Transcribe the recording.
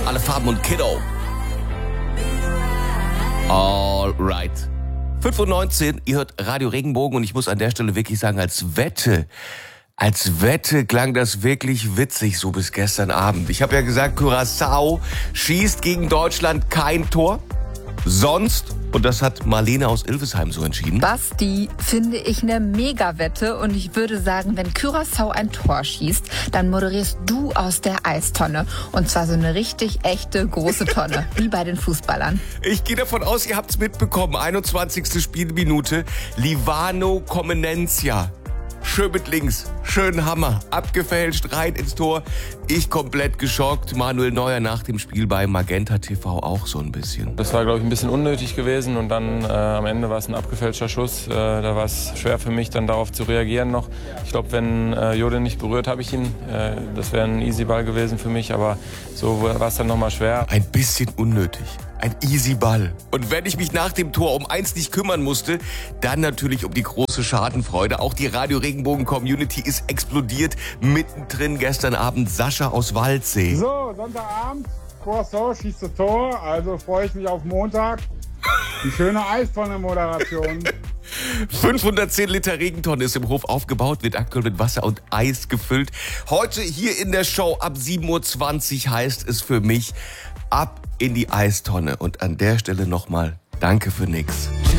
alle Farben und Kiddo. Alright. 5:19 Uhr, ihr hört Radio Regenbogen und ich muss an der Stelle wirklich sagen, als Wette klang das wirklich witzig so bis gestern Abend. Ich habe ja gesagt, Curaçao schießt gegen Deutschland kein Tor. Sonst, und das hat Marlene aus Ilvesheim so entschieden. Basti, finde ich eine Mega-Wette und ich würde sagen, wenn Curaçao ein Tor schießt, dann moderierst du aus der Eistonne. Und zwar so eine richtig echte große Tonne, wie bei den Fußballern. Ich gehe davon aus, ihr habt's mitbekommen. 21. Spielminute. Livano Comenencia. Schön mit links, schön Hammer, abgefälscht, rein ins Tor. Ich komplett geschockt. Manuel Neuer nach dem Spiel bei Magenta TV auch so ein bisschen. Das war, glaube ich, ein bisschen unnötig gewesen und dann am Ende war es ein abgefälschter Schuss. Da war es schwer für mich, dann darauf zu reagieren noch. Ich glaube, wenn Jode nicht berührt, habe ich ihn. Das wäre ein easy Ball gewesen für mich, aber so war es dann nochmal schwer. Ein bisschen unnötig. Ein easy Ball. Und wenn ich mich nach dem Tor um eins nicht kümmern musste, dann natürlich um die große Schadenfreude. Auch die Radio Regenbogen Community ist explodiert. Mittendrin gestern Abend Sascha aus Waldsee. So, Sonntagabend, Curaçao schießt das Tor, also freue ich mich auf Montag. Die schöne Eistonne-Moderation. 510 Liter Regentonne ist im Hof aufgebaut, wird aktuell mit Wasser und Eis gefüllt. Heute hier in der Show ab 7:20 Uhr heißt es für mich ab in die Eistonne. Und an der Stelle nochmal danke für nix.